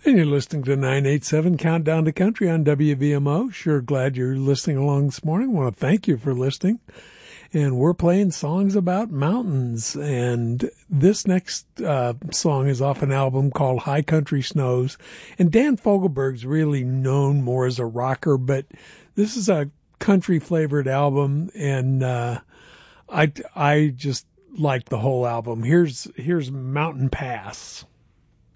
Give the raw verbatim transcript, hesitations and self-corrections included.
And you're listening to nine eighty-seven Countdown to Country on W V M O. Sure glad you're listening along this morning. I want to thank you for listening. And we're playing songs about mountains. And this next uh, song is off an album called High Country Snows. And Dan Fogelberg's really known more as a rocker, but this is a country-flavored album, and uh, I, I just like the whole album. Here's, here's Mountain Pass.